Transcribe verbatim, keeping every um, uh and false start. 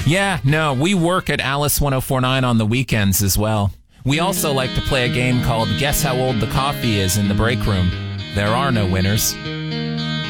Yeah, no, we work at Alice ten forty-nine on the weekends as well. We also like to play a game called Guess How Old the Coffee Is in the break room. There are no winners.